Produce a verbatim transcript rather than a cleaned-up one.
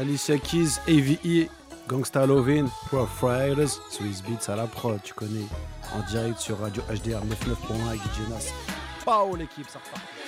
Alicia Keys, A V E, Gangsta Lovin', Pro Fridays, Swiss Beats à la prod, tu connais. En direct sur Radio H D R quatre-vingt-neuf point un avec D J Nas. Ciao l'équipe, ça repart.